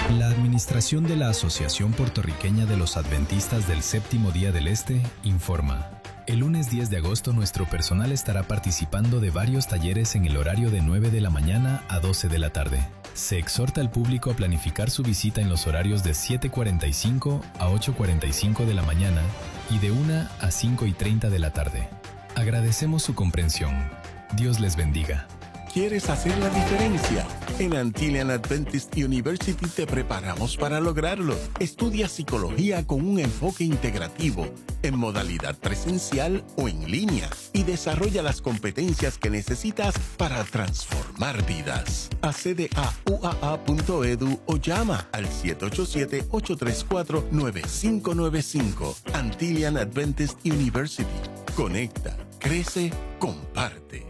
La Administración de la Asociación Puertorriqueña de los Adventistas del Séptimo Día del Este informa. El lunes 10 de agosto nuestro personal estará participando de varios talleres en el horario de 9 de la mañana a 12 de la tarde. Se exhorta al público a planificar su visita en los horarios de 7:45 a 8:45 de la mañana y de 1 a 5:30 de la tarde. Agradecemos su comprensión. Dios les bendiga. ¿Quieres hacer la diferencia? En Antilian Adventist University te preparamos para lograrlo. Estudia psicología con un enfoque integrativo, en modalidad presencial o en línea, y desarrolla las competencias que necesitas para transformar vidas. Accede a uaa.edu o llama al 787-834-9595. Antilian Adventist University. Conecta, crece, comparte.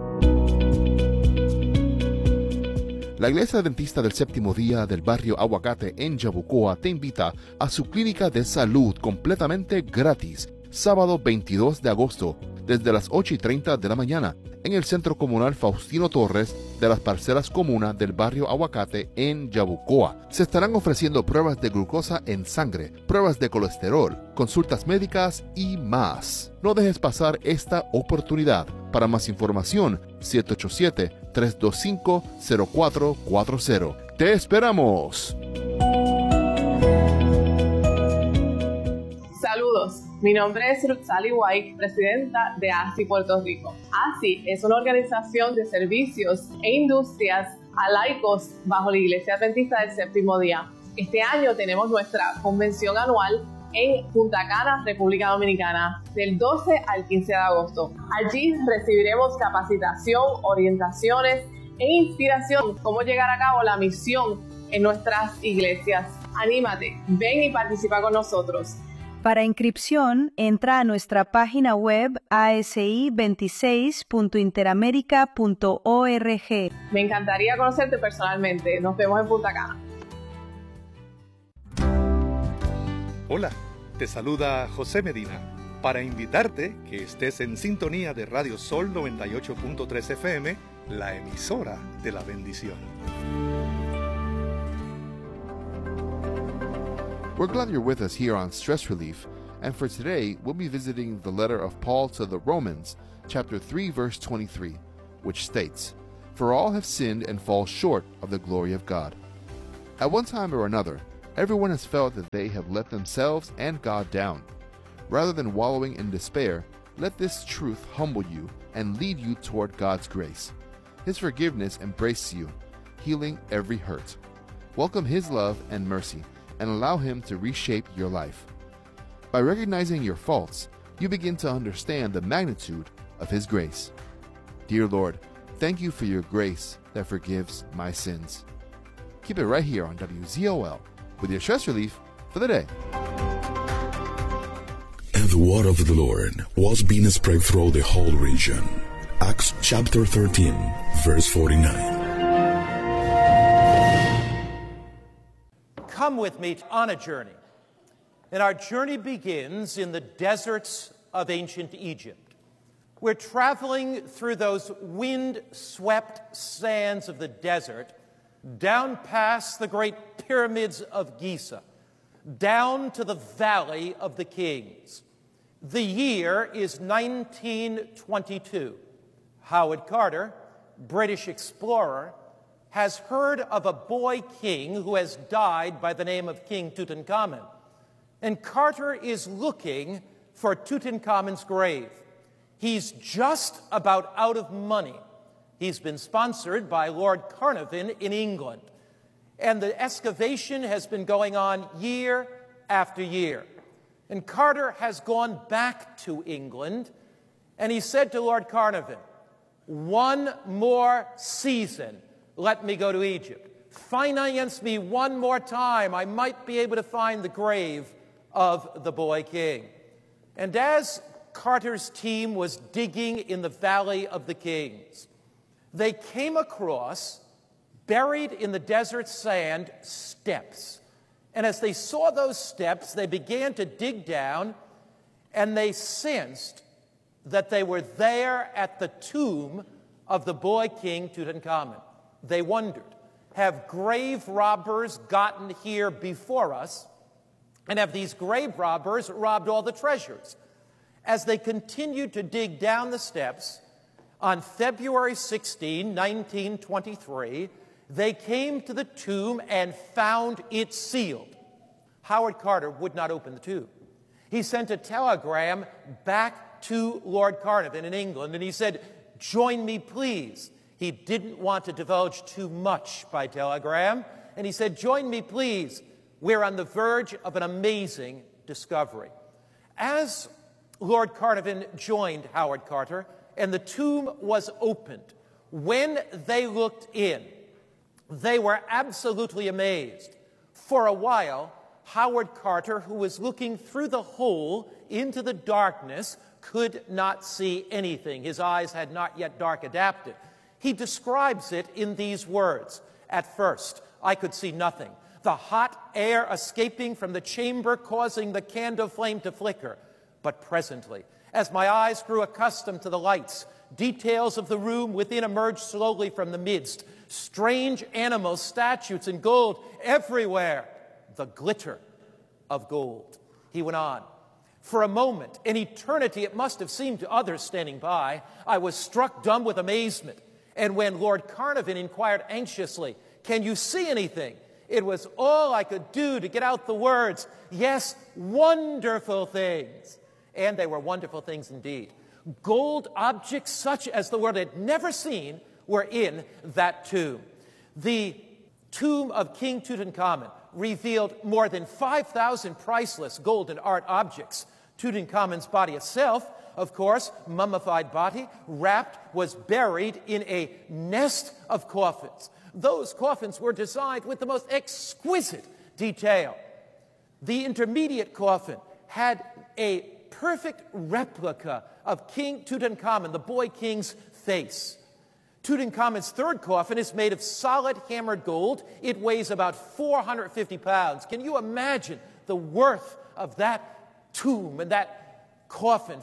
La Iglesia Adventista del Séptimo Día del barrio Aguacate en Yabucoa te invita a su clínica de salud completamente gratis, sábado 22 de agosto, desde las 8:30 de la mañana, en el Centro Comunal Faustino Torres de las Parcelas Comunas del barrio Aguacate en Yabucoa. Se estarán ofreciendo pruebas de glucosa en sangre, pruebas de colesterol, consultas médicas y más. No dejes pasar esta oportunidad. Para más información, 787-325-0440. ¡Te esperamos! Saludos, mi nombre es Ruth Sally White, presidenta de ASI Puerto Rico. ASI es una organización de servicios e industrias a laicos bajo la Iglesia Adventista del Séptimo Día. Este año tenemos nuestra convención anual en Punta Cana, República Dominicana, del 12 al 15 de agosto. Allí recibiremos capacitación, orientaciones e inspiración cómo llegar a cabo la misión en nuestras iglesias. Anímate, ven y participa con nosotros. Para inscripción, entra a nuestra página web asi26.interamerica.org. Me encantaría conocerte personalmente. Nos vemos en Punta Cana. Hola, te saluda José Medina para invitarte que estés en sintonía de Radio Sol 98.3 FM, la emisora de la bendición. We're glad you're with us here on Stress Relief, and for today, we'll be visiting the letter of Paul to the Romans, chapter 3, verse 23, which states, "For all have sinned and fall short of the glory of God." At one time or another, everyone has felt that they have let themselves and God down. Rather than wallowing in despair, let this truth humble you and lead you toward God's grace. His forgiveness embraces you, healing every hurt. Welcome His love and mercy, and allow Him to reshape your life. By recognizing your faults, you begin to understand the magnitude of His grace. Dear Lord, thank you for your grace that forgives my sins. Keep it right here on WZOL with your stress relief for the day. And the word of the Lord was being spread throughout the whole region. Acts chapter 13, verse 49. Come with me on a journey. And our journey begins in the deserts of ancient Egypt. We're traveling through those wind-swept sands of the desert, down past the great pyramids of Giza, down to the Valley of the Kings. The year is 1922. Howard Carter, British explorer, has heard of a boy king who has died by the name of King Tutankhamun. And Carter is looking for Tutankhamun's grave. He's just about out of money. He's been sponsored by Lord Carnarvon in England. And the excavation has been going on year after year. And Carter has gone back to England, and he said to Lord Carnarvon, "One more season, let me go to Egypt. Finance me one more time. I might be able to find the grave of the boy king." And as Carter's team was digging in the Valley of the Kings, they came across, buried in the desert sand, steps. And as they saw those steps, they began to dig down, and they sensed that they were there at the tomb of the boy king Tutankhamun. They wondered, have grave robbers gotten here before us? And have these grave robbers robbed all the treasures? As they continued to dig down the steps, on February 16, 1923, they came to the tomb and found it sealed. Howard Carter would not open the tomb. He sent a telegram back to Lord Carnarvon in England, and he said, "Join me, please." He didn't want to divulge too much by telegram, and he said, "Join me, please. We're on the verge of an amazing discovery." As Lord Carnarvon joined Howard Carter, and the tomb was opened, when they looked in, they were absolutely amazed. For a while, Howard Carter, who was looking through the hole into the darkness, could not see anything. His eyes had not yet dark adapted. He describes it in these words: "At first, I could see nothing. The hot air escaping from the chamber causing the candle flame to flicker. But presently, as my eyes grew accustomed to the lights, details of the room within emerged slowly from the midst. Strange animals, statues, and gold everywhere. The glitter of gold." He went on, "For a moment, an eternity it must have seemed to others standing by, I was struck dumb with amazement. And when Lord Carnarvon inquired anxiously, 'Can you see anything?' it was all I could do to get out the words, 'Yes, wonderful things.'" And they were wonderful things indeed. Gold objects such as the world had never seen were in that tomb. The tomb of King Tutankhamun revealed more than 5,000 priceless gold and art objects. Tutankhamun's body itself, of course, mummified body, wrapped, was buried in a nest of coffins. Those coffins were designed with the most exquisite detail. The intermediate coffin had a perfect replica of King Tutankhamun, the boy king's face. Tutankhamun's third coffin is made of solid hammered gold. It weighs about 450 pounds. Can you imagine the worth of that tomb and that coffin?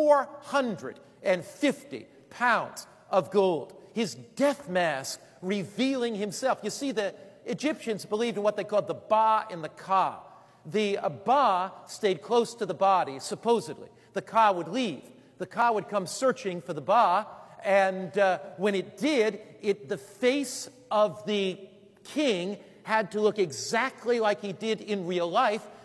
450 pounds of gold. His death mask revealing himself. You see, the Egyptians believed in what they called the Ba and the Ka. The Ba stayed close to the body, supposedly. The Ka would leave. The Ka would come searching for the Ba, and when it did, the face of the king had to look exactly like he did in real life,